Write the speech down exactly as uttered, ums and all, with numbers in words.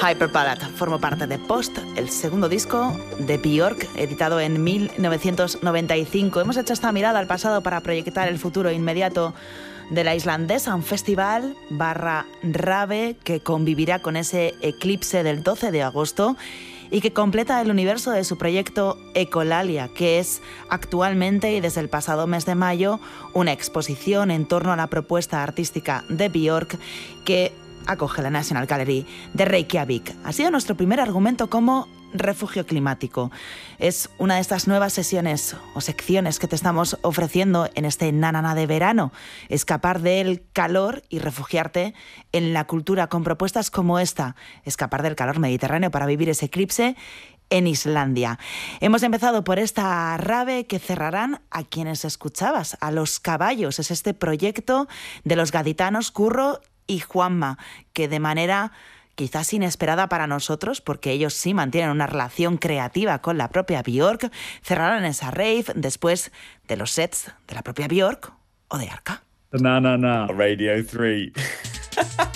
Hyperballad formó parte de Post, el segundo disco de Björk, editado en mil novecientos noventa y cinco. Hemos hecho esta mirada al pasado para proyectar el futuro inmediato de la islandesa, un festival barra rave que convivirá con ese eclipse del doce de agosto y que completa el universo de su proyecto Ecolalia, que es actualmente y desde el pasado mes de mayo una exposición en torno a la propuesta artística de Björk que acoge la National Gallery de Reykjavik. Ha sido nuestro primer argumento como refugio climático. Es una de estas nuevas sesiones o secciones que te estamos ofreciendo en este Nanana de verano. Escapar del calor y refugiarte en la cultura con propuestas como esta. Escapar del calor mediterráneo para vivir ese eclipse en Islandia. Hemos empezado por esta rave que cerrarán a quienes escuchabas, a Los Caballos. Es este proyecto de los gaditanos Curro y Juanma, que de manera quizás inesperada para nosotros, porque ellos sí mantienen una relación creativa con la propia Björk, cerraron esa rave después de los sets de la propia Björk o de Arca. Na, na, na. Radio tres.